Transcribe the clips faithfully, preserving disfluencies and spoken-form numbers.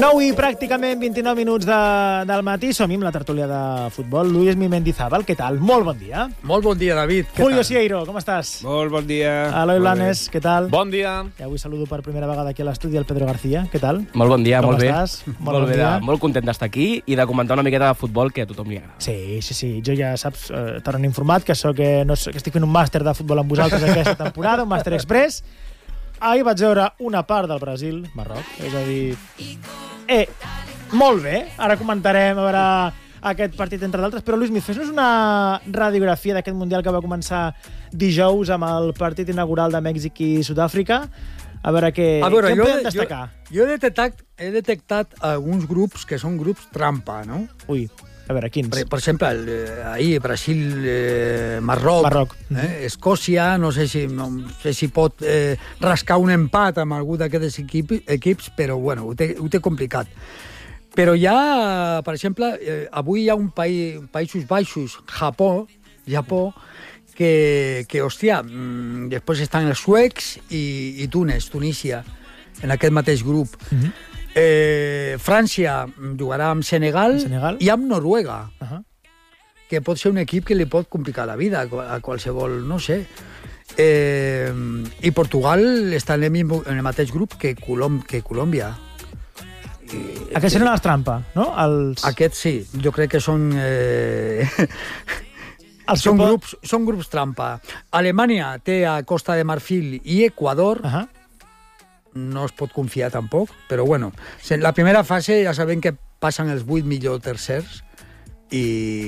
nou i pràcticament vint-i-nou minuts de, del matí. Som-hi amb la tertúlia de futbol. Luis Mendizábal, què tal? Molt bon dia. Molt bon dia, David. Julio Sieiro, com estàs? Molt bon dia. Eloi Blanes, què tal? Bon dia. I avui saludo per primera vegada aquí a l'estudi el Pedro García. Què tal? Molt bon dia, com molt estàs? bé. Molt, molt bé, bon dia. Molt content d'estar aquí i de comentar una miqueta de futbol que a tothom li agrada. Sí, sí, sí. Jo ja saps, eh, t'han informat que, soc, eh, no, que estic fent un màster de futbol amb vosaltres aquesta temporada, un màster express. Ahir vaig veure una part del Brasil, Marroc, és a dir... Eh, molt bé, ara comentarem a veure aquest partit entre d'altres, però Luis, fes-nos una radiografia d'aquest Mundial que va començar dijous amb el partit inaugural de Mèxic i Sud-àfrica. A veure què, a veure, què jo, podem destacar. Jo, jo he, detectat, he detectat alguns grups que són grups trampa, no? Ui, a veure, quins? Per, per exemple, eh, ahir Brasil, eh, Marroc, Marroc. Eh, Escòcia, no sé si, no sé si pot eh, rascar un empat amb algú d'aquests equip, equips, però bueno, ho té, ho té complicat. Però hi ha, per exemple, eh, avui hi ha un país, Països Baixos, Japó, Japó, que, que hòstia, mm, després estan els suecs i, i Túnez, Tunísia, en aquest mateix grup. Mm-hmm. eh, França jugarà amb Senegal, Senegal? i amb Noruega, Uh-huh. que pot ser un equip que li pot complicar la vida a qualsevol, no sé. Eh, I Portugal està en el, mismo, en el mateix grup que, Colom, que Colòmbia. Aquests eren els trampa, no? Els... Aquests sí, jo crec que són... Eh... Els són, pot... grups, són grups trampa. Alemanya té a Costa de Marfil i Equador. Uh-huh. No es pot confiar tampoc, però bueno. La primera fase ja sabem que passen els vuit millors tercers i,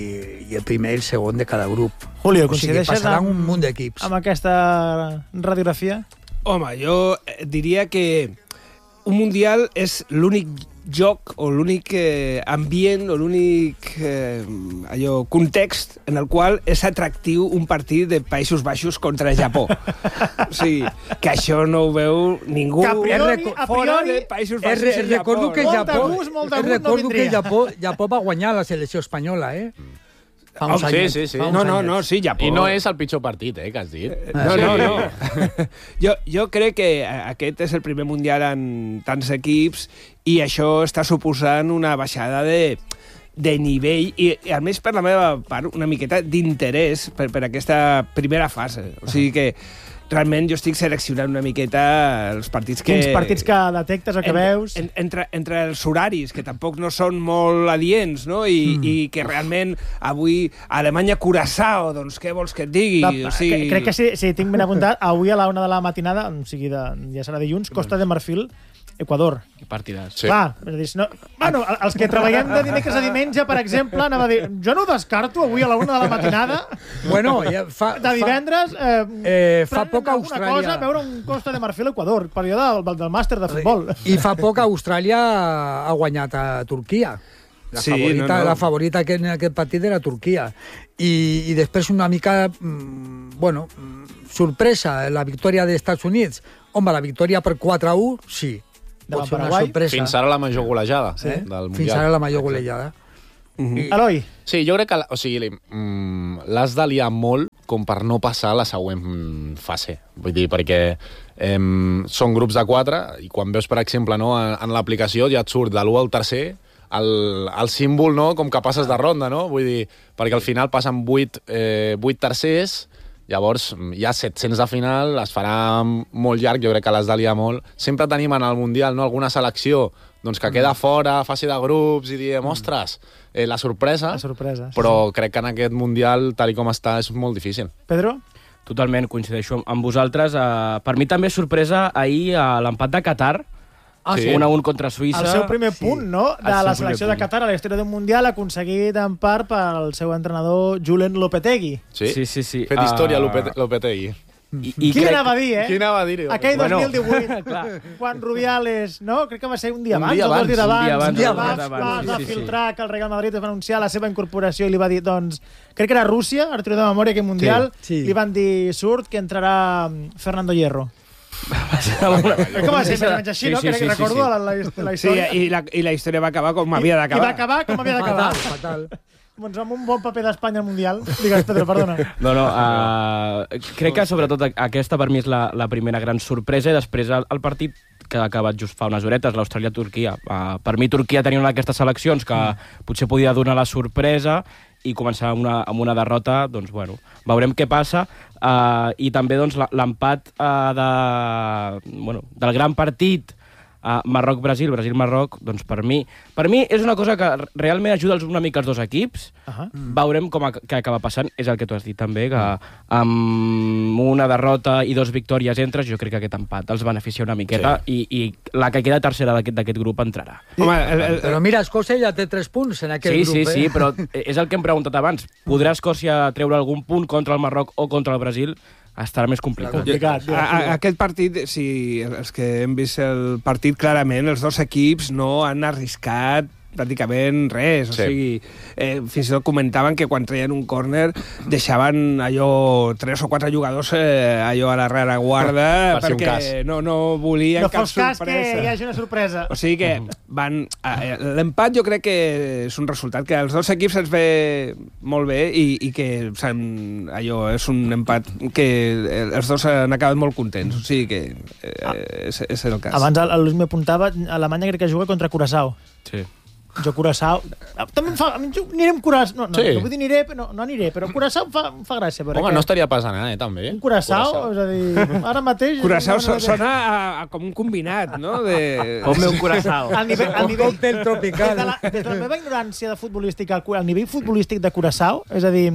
i el primer i el segon de cada grup. Julio, o sigui, coincideixes passaran amb, un munt d'equips. amb aquesta radiografia? Home, jo diria que un Mundial és l'únic joc o l'únic eh, ambient o l'únic eh, allò, context en el qual és atractiu un partit de Països Baixos contra Japó. O sigui, que això no ho veu ningú Que a priori- reco- a fora priori- de Països Es, Baixos es i recordo Japó. que Molt Japó, de gust, molt de es gust no recordo que vindria. Japó, Japó va guanyar la selecció espanyola, eh? Fa uns Oh, sí, anyets, sí, sí. fa uns No, no, anyets. no, sí, Japó. I no és el pitjor partit, eh, que has dit. No, no, no. Jo, jo crec que aquest és el primer Mundial en tants equips i això està suposant una baixada de, de nivell i, i, a més, per la meva part, una miqueta d'interès per, per aquesta primera fase. O sigui que realment jo estic seleccionant una miqueta els partits que... Quins partits que detectes o que en, veus? En, entre, entre els horaris, que tampoc no són molt adients, no? I, mm. i que realment avui Alemanya-Curaçao, doncs què vols que et digui? Va, o sigui... Crec que sí, sí, tinc ben apuntat. Avui a la una de la matinada, o sigui, de, ja serà dilluns, Costa de Marfil, Equador. Que partidàs. Sí. Clar, és a dir, no... bueno, els que treballem de dimecres a diumenge, per exemple, anava a dir, jo no descarto avui a la una de la matinada, Bueno, ja fa, de divendres, eh, Eh, fa prendre poc alguna Austràlia. cosa, veure un Costa de Marfil Equador, període del, del màster de futbol. I fa poc Austràlia ha guanyat a Turquia. La Sí, favorita, no, no. la favorita que en aquest partit era Turquia. I, i després una mica, mm, bueno, mm, sorpresa, la victòria dels Estats Units. Home, la victòria per quatre a u, sí. Davant Pot ser una Paraguai. sorpresa. Fins ara la major golejada Sí. eh, del Mundial. Fins ara la major golejada. Mhm. Eloi, Sí, jo crec que o sigui, mm, l'has de liar molt com per no passar a la següent fase. Vull dir, perquè eh, són grups de quatre i quan veus, per exemple, no, en, en l'aplicació ja et surt de l'u al tercer el, el símbol, no?, com que passes de ronda, no? Vull dir, perquè al final passen vuit, eh, vuit tercers, llavors hi ha set-cents de final, es farà molt llarg, jo crec que l'has de liar molt. Sempre tenim en el Mundial, no?, alguna selecció doncs, que queda fora, fase de grups, i diem, ostres, eh, la sorpresa, la sorpresa. sí, però crec que en aquest Mundial, tal i com està, és molt difícil. sí. Pedro? Totalment, coincideixo amb vosaltres. Uh, per mi també sorpresa ahir uh, l'empat de Qatar, Ah, Sí. un a un contra Suïssa. El seu primer punt, no?, de El seu la primer selecció de punt. Qatar a la història d'un Mundial aconseguit en part pel seu entrenador Julen Lopetegui. Sí? Sí, sí, sí. Fet història, Uh, Lopete- Lopetegui. I, i Qui crec... anava a dir, eh? Qui anava a dir-ho? Aquell Bueno, dos mil divuit, clar. quan Rubiales, no? Crec que va ser un dia Un abans, dia o dos abans, dies un abans, dia abans, un dia va, abans, va, abans, va sí, sí, filtrar que el Real Madrid es va anunciar la seva incorporació i li va dir, doncs, crec que era Rússia, ara t'ho de memòria, aquest Mundial, Sí, sí. li van dir, surt, que entrarà Fernando Hierro. Alguna- Crec que va ser més o menys així, no? Sí, sí, Crec que sí, recordo sí, sí. la, la, la Sí, història. i la, i la història va acabar com havia I va d'acabar. acabar com havia d'acabar. Fatal, fatal. Doncs amb un bon paper d'Espanya al Mundial. Digues, Pedro, perdona. No, no, uh, crec que sobretot aquesta per mi és la, la primera gran sorpresa i després el, el partit que ha acabat just fa unes horetes, l'Austràlia-Turquia. Uh, per mi, Turquia tenia una d'aquestes seleccions que mm. potser podia donar la sorpresa i començar amb una, amb una derrota, doncs, bueno, veurem què passa. Uh, I també, doncs, l'empat uh, de, bueno, del gran partit uh, Marroc-Brasil, Brasil-Marroc, doncs, per mi, per mi és una cosa que realment ajuda una mica els dos equips. Uh -huh. mm. Veurem com a, què acaba passant. És el que tu has dit, també, que amb una derrota i dos victòries entres, jo crec que aquest empat els beneficia una miqueta sí. i, i la que queda tercera d'aquest grup entrarà. Home, el, el, però mira, Escòcia ja té tres punts en aquest sí, grup. Sí, eh? sí, sí, però és el que hem preguntat abans. Podrà Escòcia treure algun punt contra el Marroc o contra el Brasil? Estarà més complicat. complicat a, a, aquest partit, si els que hem vist el partit clarament, els dos equips no han arriscat pràcticament res, o sí. sigui, eh, fins i tot comentaven que quan treien un córner deixaven allò, tres o quatre jugadors eh, allò a la rereguarda per perquè no, no volien no cap sorpresa. No fos cas que hi hagi una sorpresa. O sigui que van... Eh, l'empat jo crec que és un resultat que als dos equips ens ve molt bé i, i que allò és un empat que els dos han acabat molt contents, o sigui que eh, és, és el cas. Abans el Luis m'apuntava, Alemanya crec que juga contra Curaçao. Sí. Jo Curaçao... També em fa... Aniré amb Curaçao... No, no, sí. no vull dir aniré, no, no aniré, però Curaçao em fa, em fa gràcia. Home, no estaria pas anar, eh, també. Un Curaçao, és a dir, ara mateix... Curaçao so, sona a, a com un combinat, no? De... Com un Curaçao. Al nivell, al nivell, còctel tropical. Des de, la, des de la meva ignorància de futbolística, al nivell futbolístic de Curaçao, és a dir...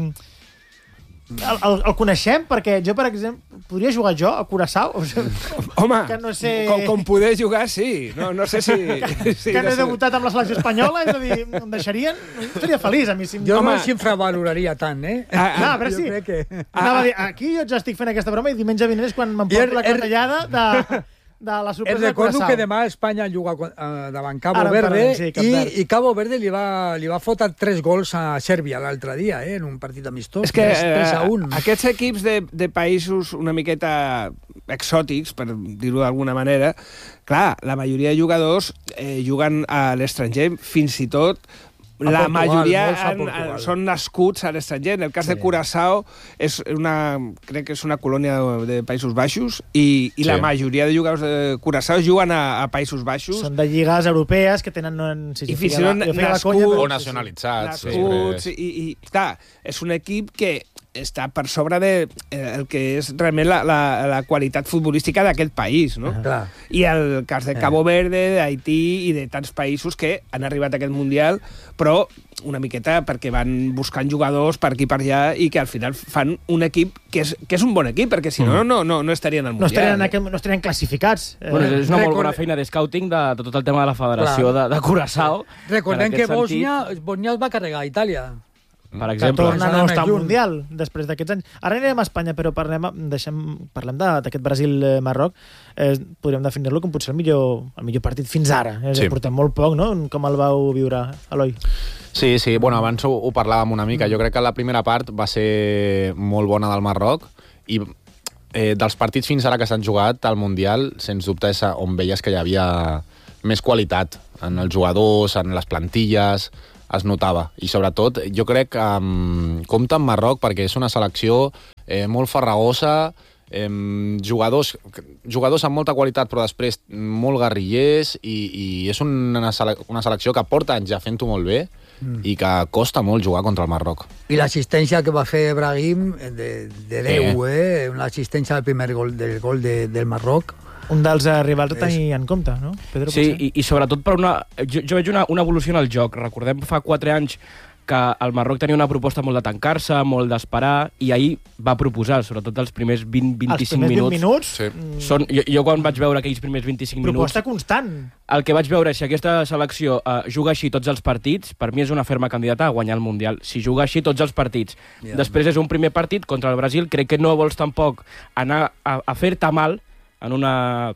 El, el, el coneixem? Perquè jo, per exemple, podria jugar jo a Curaçao? O sigui, home, que no sé... com, com poder jugar, sí. No, no sé si... Que, si que no he debutat amb la selecció espanyola, és a dir, em deixarien... Seria feliç, a mi. Si... Jo Home, no s'infravaloraria tant, eh? Ah, ah, no, a veure, sí. Que... Anava a dir, aquí jo ja estic fent aquesta broma i diumenge vinent és quan m'emporto la clatellada de... de la sorpresa de Curaçao. Recordo que demà Espanya juga uh, davant Cabo Ara Verde parlem, sí, Cap i, Verd. i Cabo Verde li va, li va fotre tres gols a Sèrbia l'altre dia, eh, en un partit amistós. És que tres a un. eh, aquests equips de, de països una miqueta exòtics, per dir-ho d'alguna manera, clar, la majoria de jugadors eh, juguen a l'estranger, fins i tot la Portugal, majoria han, han, són nascuts a l'estranger. En el cas sí. de Curaçao, és una, crec que és una colònia de Països Baixos i, i sí. la majoria de jugadors de Curaçao juguen a, a Països Baixos. Són de lligues europees que tenen... Si I fins i tot nascuts... O nacionalitzats. Nascuts, sí. i, i, clar, és un equip que està per sobre de eh, el que és realment la, la, la qualitat futbolística d'aquest país, no? Ah, I el cas de Cabo Verde, d'Haití i de tants països que han arribat a aquest Mundial, però una miqueta perquè van buscant jugadors per aquí per allà i que al final fan un equip que és, que és un bon equip, perquè si no, no, no, no estarien al Mundial. No estarien, aquest, no estarien classificats. Bueno, és una molt bona feina de scouting de, de tot el tema de la federació de, de Curaçao. Recordem que Bòsnia, Bòsnia es va carregar a Itàlia. Per exemple, que torna a no estar al Mundial després d'aquests anys. Ara anirem a Espanya, però parlem, deixem, parlem d'aquest Brasil-Marroc. Eh, podríem definir-lo com potser el millor, el millor partit fins ara. Eh, sí. Portem molt poc, no? Com el vau viure, Eloi? Sí, sí. Bueno, abans ho, ho parlàvem una mica. Jo crec que la primera part va ser molt bona del Marroc i eh, dels partits fins ara que s'han jugat al Mundial, sens dubte és on veies que hi havia més qualitat en els jugadors, en les plantilles... es notava. I sobretot, jo crec que um, compta amb Marroc perquè és una selecció eh, molt farragosa, eh, jugadors, jugadors amb molta qualitat però després molt guerrillers i, i és una, sele una selecció que porta anys ja fent-ho molt bé mm. i que costa molt jugar contra el Marroc. I l'assistència que va fer Brahim de, de Déu, sí. eh? Una assistència del primer gol, del gol de, del Marroc. Un dels uh, rivals a tenir en compte, no? Pedro, sí, i, i sobretot per una... Jo, jo veig una, una evolució en el joc. Recordem fa quatre anys que el Marroc tenia una proposta molt de tancar-se, molt d'esperar, i ahir va proposar, sobretot els primers vint a vint-i-cinc els minuts. vint minuts? Sí. Són, jo, jo quan vaig veure aquells primers vint-i-cinc minuts... Proposta constant. El que vaig veure, si aquesta selecció uh, juga així tots els partits, per mi és una ferma candidata a guanyar el Mundial. Si juga així tots els partits. Yeah. Després és un primer partit contra el Brasil, crec que no vols tampoc anar a, a fer-te mal en una,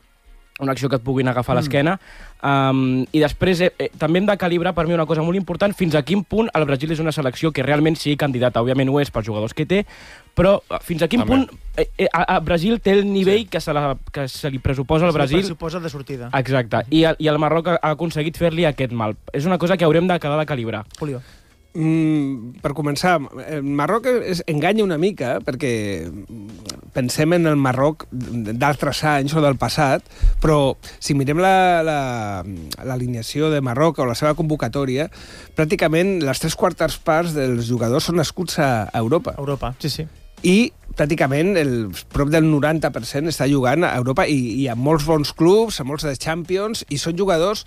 una acció que et puguin agafar a l'esquena. Um, I després eh, eh, també hem de calibrar per mi una cosa molt important, fins a quin punt el Brasil és una selecció que realment sigui candidata. Òbviament ho és pels jugadors que té, però fins a quin també. punt eh, eh, a, a Brasil té el nivell sí. que, se la, que se li pressuposa al Brasil. Se li pressuposa de sortida. Exacte. I, I el Marroc ha, ha aconseguit fer-li aquest mal. És una cosa que haurem de quedar de calibrar. Julio. Mm, per començar, el Marroc es enganya una mica, perquè pensem en el Marroc d'altres anys o del passat, però si mirem l'alineació la, la, de Marroc o la seva convocatòria, pràcticament les tres quartes parts dels jugadors són nascuts a Europa. Europa, sí, sí. I pràcticament el prop del noranta per cent està jugant a Europa i, i a molts bons clubs, a molts de Champions, i són jugadors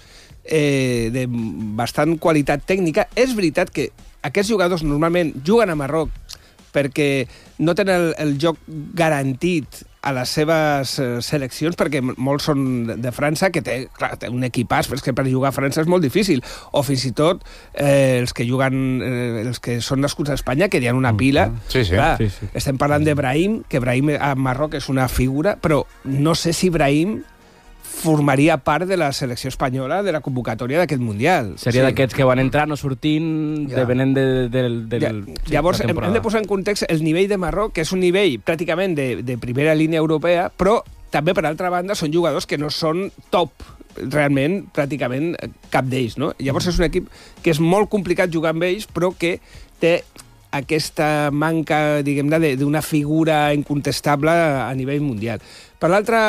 eh, de bastant qualitat tècnica. És veritat que aquests jugadors normalment juguen a Marroc perquè no tenen el, el joc garantit a les seves eh, seleccions, perquè molts són de, de França, que té, clar, té un equipàs, però és que per jugar a França és molt difícil. O fins i tot eh, els que juguen, eh, els que són nascuts a Espanya, que hi ha una pila. Sí, sí. Clar, sí, sí. Estem parlant de Brahim, que Brahim a Marroc és una figura, però no sé si Brahim formaria part de la selecció espanyola de la convocatòria d'aquest Mundial. Seria sí. d'aquests que van entrar no sortint, Ja. depenent de, de, de, Ja, del... llavors, de hem, hem de posar en context el nivell de Marroc, que és un nivell pràcticament de, de primera línia europea, però també, per altra banda, són jugadors que no són top, realment, pràcticament cap d'ells, no? Llavors és un equip que és molt complicat jugar amb ells, però que té aquesta manca, diguem-ne, d'una figura incontestable a nivell mundial. Per l'altra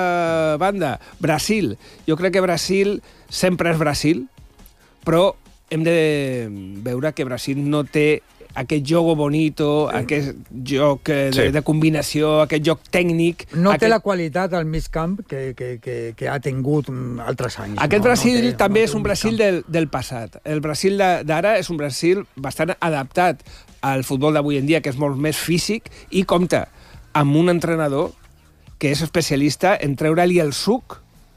banda, Brasil. Jo crec que Brasil sempre és Brasil, però hem de veure que Brasil no té aquest jogo bonito, aquest joc de, Sí. de combinació, aquest joc tècnic. No aquest... té la qualitat al mig camp que, que, que, que ha tingut altres anys. Aquest no, Brasil no té, també no és té un mig Brasil camp. del, del passat. El Brasil de- d'ara és un Brasil bastant adaptat al futbol d'avui en dia, que és molt més físic, i compta amb un entrenador que és especialista en treure-li el suc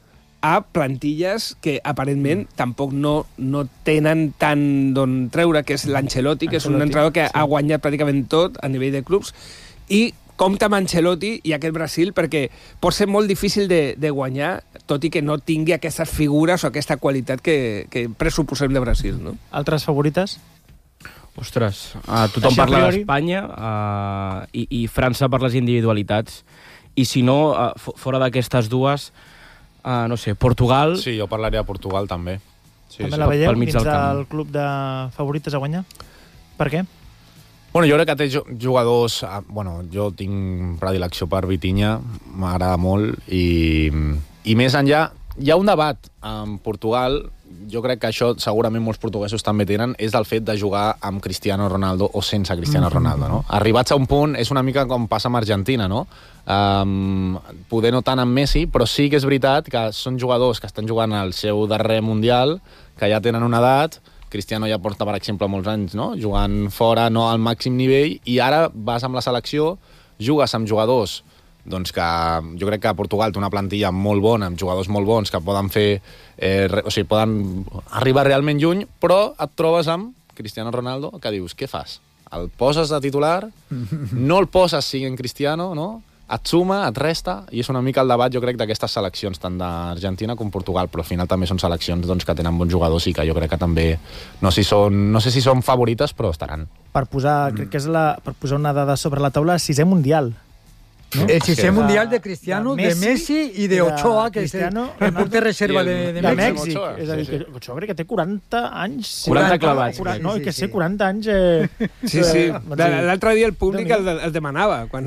a plantilles que aparentment tampoc no, no tenen tant d'on treure, que és l'Ancelotti, que és un Ancelotti, entrenador que sí. ha guanyat pràcticament tot a nivell de clubs, i compta amb Ancelotti i aquest Brasil, perquè pot ser molt difícil de, de guanyar, tot i que no tingui aquestes figures o aquesta qualitat que, que pressuposem de Brasil, no? Altres favorites? Ostres, uh, tothom Així a parla priori. d'Espanya uh, i, i França per les individualitats. I si no, uh, fora d'aquestes dues, uh, no sé, Portugal... Sí, jo parlaria de Portugal, també. Sí, També sí. la veiem pel mig dins del camp. del club de favorites a guanyar? Per què? Bueno, jo crec que té jo- jugadors... ah, Bueno, jo tinc predilecció per Vitinha, m'agrada molt, i, i més enllà, hi ha un debat amb Portugal, jo crec que això segurament molts portuguesos també tenen, és del fet de jugar amb Cristiano Ronaldo o sense Cristiano Ronaldo, no? Arribats a un punt, és una mica com passa amb Argentina, no? Um, poder no tant amb Messi, però sí que és veritat que són jugadors que estan jugant al seu darrer Mundial, que ja tenen una edat, Cristiano ja porta, per exemple, molts anys, no? Jugant fora, no al màxim nivell, i ara vas amb la selecció, jugues amb jugadors doncs que jo crec que Portugal té una plantilla molt bona, amb jugadors molt bons que poden fer, eh, re, o sigui, poden arribar realment lluny, però et trobes amb Cristiano Ronaldo, que dius, què fas? El poses de titular, no el poses siguent Cristiano, no? Et suma, et resta, i és una mica el debat, jo crec, d'aquestes seleccions, tant d'Argentina com Portugal, però al final també són seleccions doncs, que tenen bons jugadors i que jo crec que també, no, si són, no sé si són favorites, però estaran. Per posar, crec que és la, per posar una dada sobre la taula, sisè mundial. No? El sisè que- mundial de Cristiano, de Messi, de Messi i de Ochoa, que és el, Cristiano, el porter reserva I el- de, de De Mèxic. Mèxic. Ochoa, És a dir, sí, que Ochoa crec que té quaranta anys. quaranta clavats, quaranta, crec. no, Sí, i que sí, sé, sí. quaranta anys... Eh, Sí, sí. eh, L'altre dia el públic Déu-n'hi-do. el, el demanava. Quan